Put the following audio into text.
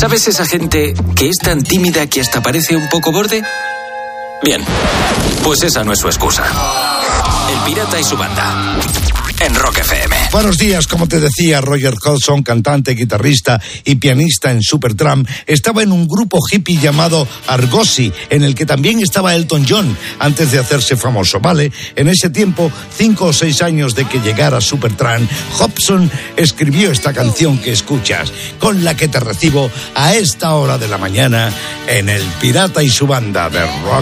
¿Sabes esa gente que es tan tímida que hasta parece un poco borde? Bien, pues esa no es su excusa. El Pirata y su banda, en Rock FM. Buenos días, como te decía, Roger Hodgson, cantante, guitarrista y pianista en Supertramp, estaba en un grupo hippie llamado Argosy, en el que también estaba Elton John, antes de hacerse famoso, ¿vale? En ese tiempo, 5 o 6 años de que llegara Supertramp, Hodgson escribió esta canción que escuchas, con la que te recibo a esta hora de la mañana en El Pirata y su banda de Rock